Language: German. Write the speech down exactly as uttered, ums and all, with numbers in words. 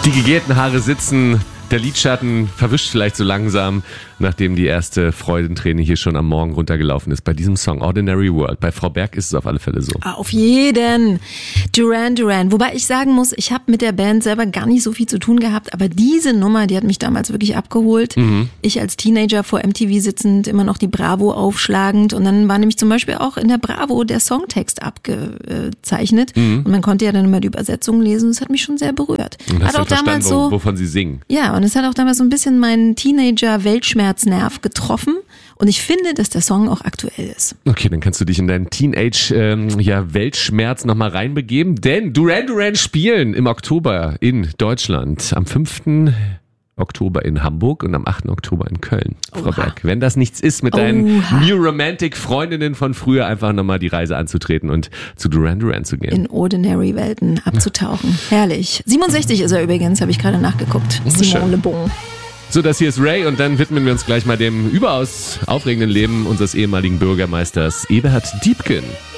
Die gegelten Haare sitzen, der Lidschatten verwischt vielleicht so langsam, nachdem die erste Freudenträne hier schon am Morgen runtergelaufen ist bei diesem Song Ordinary World. Bei Frau Berg ist es auf alle Fälle so. Auf jeden. Duran Duran. Wobei ich sagen muss, ich habe mit der Band selber gar nicht so viel zu tun gehabt, aber diese Nummer, die hat mich damals wirklich abgeholt. Mhm. Ich als Teenager vor M T V sitzend, immer noch die Bravo aufschlagend, und dann war nämlich zum Beispiel auch in der Bravo der Songtext abgezeichnet, mhm. und man konnte ja dann immer die Übersetzung lesen. Das hat mich schon sehr berührt. Und hast hat auch damals so, wovon sie singen. Ja, und es hat auch damals so ein bisschen meinen Teenager-Weltschmerznerv getroffen. Und ich finde, dass der Song auch aktuell ist. Okay, dann kannst du dich in deinen Teenage ähm, ja, Weltschmerz nochmal reinbegeben. Denn Duran Duran spielen im Oktober in Deutschland. Am fünften Oktober in Hamburg und am achten Oktober in Köln. Frau Oha. Berg, wenn das nichts ist, mit deinen Oha. New Romantic Freundinnen von früher einfach nochmal die Reise anzutreten und zu Duran Duran zu gehen. In Ordinary Welten abzutauchen. Herrlich. siebenundsechzig ist er übrigens, habe ich gerade nachgeguckt. Oh, Simon schön. Le Bon. So, das hier ist Ray und dann widmen wir uns gleich mal dem überaus aufregenden Leben unseres ehemaligen Bürgermeisters Eberhard Diepgen.